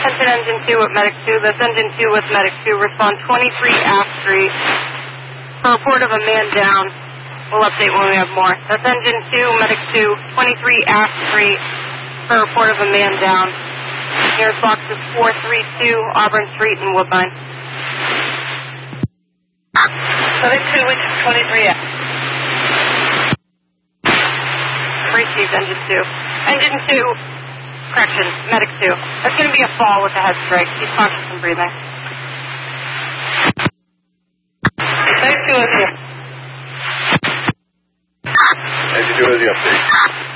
Attention Engine 2 with Medic 2. That's Engine 2 with Medic 2. Respond 23 Ash Street. For report of a man down. We'll update when we have more. That's Engine 2, Medic 2, 23 Ash Street. For report of a man down. Nearest box is 432 Auburn Street in Woodbine. Medic 2, which is 23 Ash. Received Engine 2. Engine 2, correction, Medic 2. That's going to be a fall with a head strike. He's conscious and breathing. Thank you, Engine 2 has the update.